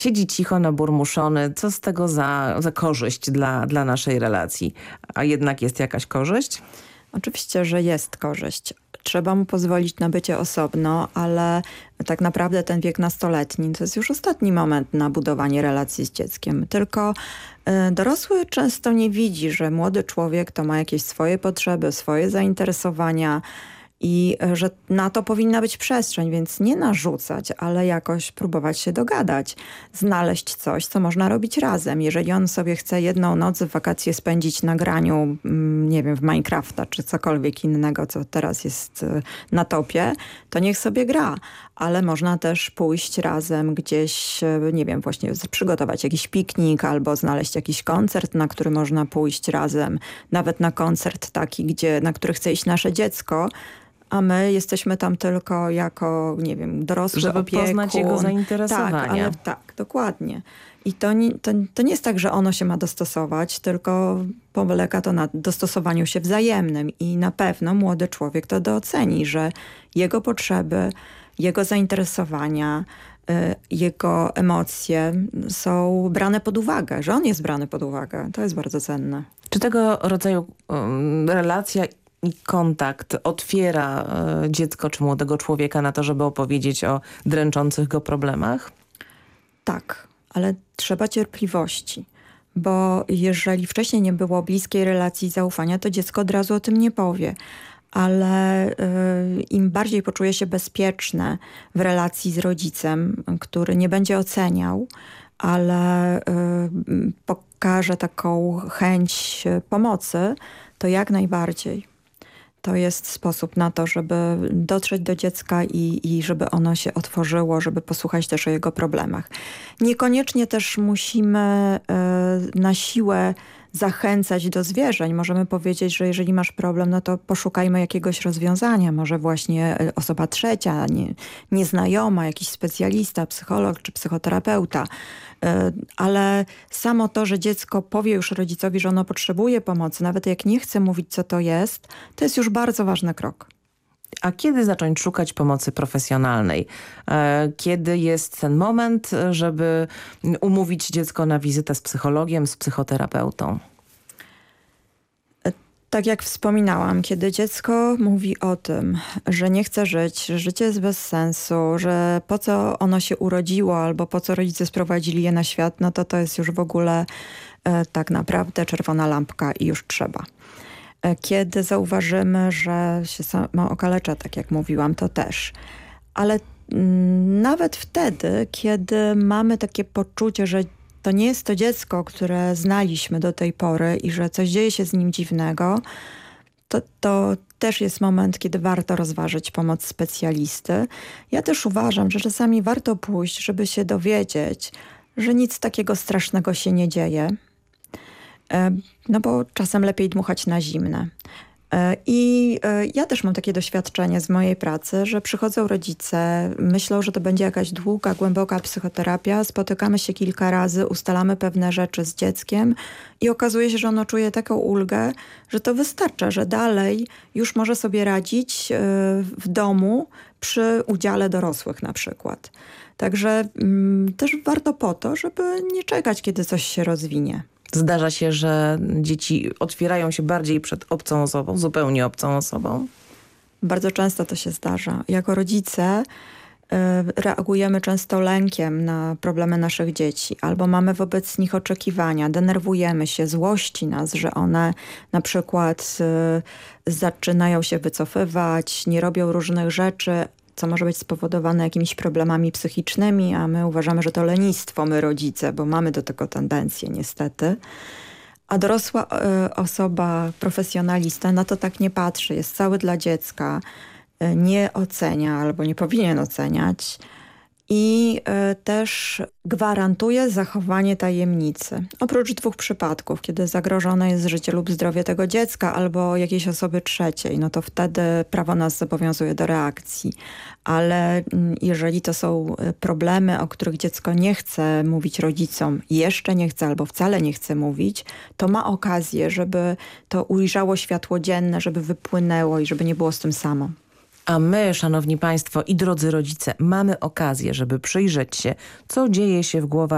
Siedzi cicho, naburmuszony. Co z tego za korzyść dla naszej relacji? A jednak jest jakaś korzyść? Oczywiście, że jest korzyść. Trzeba mu pozwolić na bycie osobno, ale tak naprawdę ten wiek nastoletni to jest już ostatni moment na budowanie relacji z dzieckiem. Tylko dorosły często nie widzi, że młody człowiek to ma jakieś swoje potrzeby, swoje zainteresowania i że na to powinna być przestrzeń, więc nie narzucać, ale jakoś próbować się dogadać. Znaleźć coś, co można robić razem. Jeżeli on sobie chce jedną noc w wakacje spędzić na graniu, nie wiem, w Minecrafta czy cokolwiek innego, co teraz jest na topie, to niech sobie gra. Ale można też pójść razem gdzieś, nie wiem, właśnie przygotować jakiś piknik albo znaleźć jakiś koncert, na który można pójść razem. Nawet na koncert taki, na który chce iść nasze dziecko, a my jesteśmy tam tylko jako, nie wiem, dorosły żeby opiekun. Poznać jego zainteresowania. Tak, dokładnie. I to nie jest tak, że ono się ma dostosować, tylko polega to na dostosowaniu się wzajemnym i na pewno młody człowiek to doceni, że jego potrzeby, jego zainteresowania, jego emocje są brane pod uwagę, że on jest brany pod uwagę. To jest bardzo cenne. Czy tego rodzaju relacja i kontakt otwiera dziecko czy młodego człowieka na to, żeby opowiedzieć o dręczących go problemach? Tak, ale trzeba cierpliwości. Bo jeżeli wcześniej nie było bliskiej relacji i zaufania, to dziecko od razu o tym nie powie. Ale im bardziej poczuje się bezpieczne w relacji z rodzicem, który nie będzie oceniał, ale pokaże taką chęć pomocy, to jak najbardziej. To jest sposób na to, żeby dotrzeć do dziecka i żeby ono się otworzyło, żeby posłuchać też o jego problemach. Niekoniecznie też musimy na siłę zachęcać do zwierzeń. Możemy powiedzieć, że jeżeli masz problem, no to poszukajmy jakiegoś rozwiązania. Może właśnie osoba trzecia, nieznajoma, jakiś specjalista, psycholog czy psychoterapeuta. Ale samo to, że dziecko powie już rodzicowi, że ono potrzebuje pomocy, nawet jak nie chce mówić, co to jest już bardzo ważny krok. A kiedy zacząć szukać pomocy profesjonalnej? Kiedy jest ten moment, żeby umówić dziecko na wizytę z psychologiem, z psychoterapeutą? Tak jak wspominałam, kiedy dziecko mówi o tym, że nie chce żyć, że życie jest bez sensu, że po co ono się urodziło albo po co rodzice sprowadzili je na świat, no to jest już w ogóle tak naprawdę czerwona lampka i już trzeba. Kiedy zauważymy, że się samo okalecza, tak jak mówiłam, to też. Ale nawet wtedy, kiedy mamy takie poczucie, że to nie jest to dziecko, które znaliśmy do tej pory i że coś dzieje się z nim dziwnego, to też jest moment, kiedy warto rozważyć pomoc specjalisty. Ja też uważam, że czasami warto pójść, żeby się dowiedzieć, że nic takiego strasznego się nie dzieje. No bo czasem lepiej dmuchać na zimne. I ja też mam takie doświadczenie z mojej pracy, że przychodzą rodzice, myślą, że to będzie jakaś długa, głęboka psychoterapia, spotykamy się kilka razy, ustalamy pewne rzeczy z dzieckiem i okazuje się, że ono czuje taką ulgę, że to wystarcza, że dalej już może sobie radzić w domu przy udziale dorosłych na przykład. Także też warto po to, żeby nie czekać, kiedy coś się rozwinie. Zdarza się, że dzieci otwierają się bardziej przed obcą osobą, zupełnie obcą osobą? Bardzo często to się zdarza. Jako rodzice reagujemy często lękiem na problemy naszych dzieci, albo mamy wobec nich oczekiwania, denerwujemy się, złości nas, że one na przykład zaczynają się wycofywać, nie robią różnych rzeczy, co może być spowodowane jakimiś problemami psychicznymi, a my uważamy, że to lenistwo, my rodzice, bo mamy do tego tendencję niestety. A dorosła osoba, profesjonalista na to tak nie patrzy, jest cały dla dziecka, nie ocenia albo nie powinien oceniać i też gwarantuje zachowanie tajemnicy. Oprócz 2 przypadków, kiedy zagrożone jest życie lub zdrowie tego dziecka albo jakiejś osoby trzeciej, no to wtedy prawo nas zobowiązuje do reakcji. Ale jeżeli to są problemy, o których dziecko nie chce mówić rodzicom, jeszcze nie chce albo wcale nie chce mówić, to ma okazję, żeby to ujrzało światło dzienne, żeby wypłynęło i żeby nie było z tym samo. A my, szanowni państwo i drodzy rodzice, mamy okazję, żeby przyjrzeć się, co dzieje się w głowach